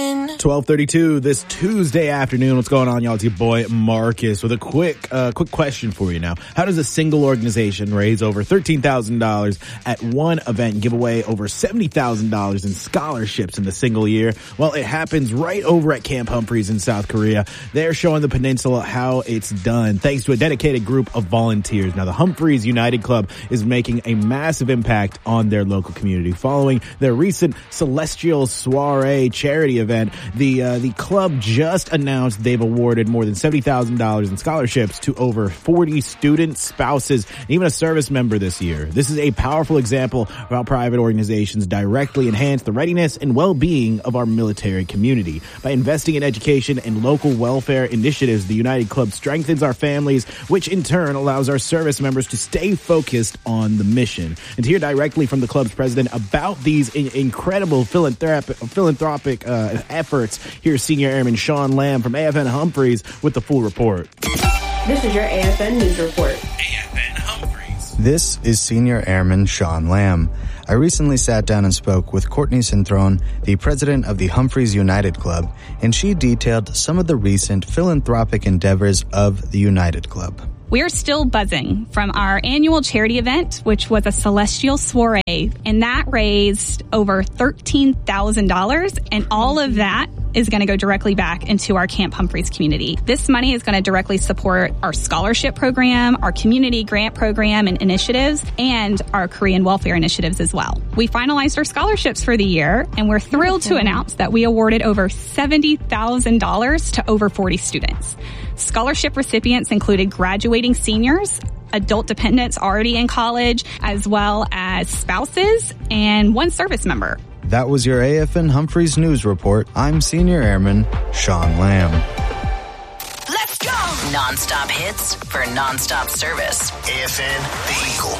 AFN. 12:32 this Tuesday afternoon. What's going on, y'all? It's your boy Marcus with a quick question for you now. How does a single organization raise over $13,000 at one event and give away over $70,000 in scholarships in a single year? Well, it happens right over at Camp Humphreys in South Korea. They're showing the peninsula how it's done thanks to a dedicated group of volunteers. Now, the Humphreys United Club is making a massive impact on their local community. Following their recent Celestial Soiree charity event, the club just announced they've awarded more than $70,000 in scholarships to over 40 students, spouses, and even a service member this year. This is a powerful example of how private organizations directly enhance the readiness and well-being of our military community. By investing in education and local welfare initiatives, the United Club strengthens our families, which in turn allows our service members to stay focused on the mission. And to hear directly from the club's president about these incredible philanthropic efforts, here's Senior Airman Sean Lamb from AFN Humphreys with the full report. This is your AFN News Report. AFN Humphreys. This is Senior Airman Sean Lamb. I recently sat down and spoke with Courtney Centrone, the president of the Humphreys United Club, and she detailed some of the recent philanthropic endeavors of the United Club. We're still buzzing from our annual charity event, which was a Celestial Soiree, and that raised over $13,000, and all of that is going to go directly back into our Camp Humphreys community. This money is going to directly support our scholarship program, our community grant program and initiatives, and our Korean welfare initiatives as well. We finalized our scholarships for the year, and we're thrilled to announce that we awarded over $70,000 to over 40 students. Scholarship recipients included graduating seniors, adult dependents already in college, as well as spouses and one service member. That was your AFN Humphreys News Report. I'm Senior Airman Sean Lamb. Let's go! Non-stop hits for non-stop service. AFN, the Eagle.